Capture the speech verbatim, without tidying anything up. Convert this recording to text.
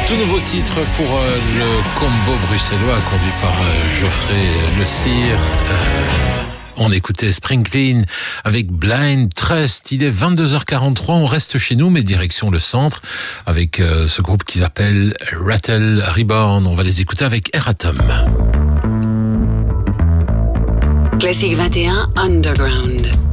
Tout nouveau titre pour euh, le combo bruxellois conduit par euh, Geoffrey Le Cire. Euh, on écoutait Springsteen avec Blind Trust. Il est vingt-deux heures quarante-trois, on reste chez nous, mais direction le centre avec euh, ce groupe qui s'appelle Rattle Reborn. On va les écouter avec Eratom. Classique vingt et un Underground.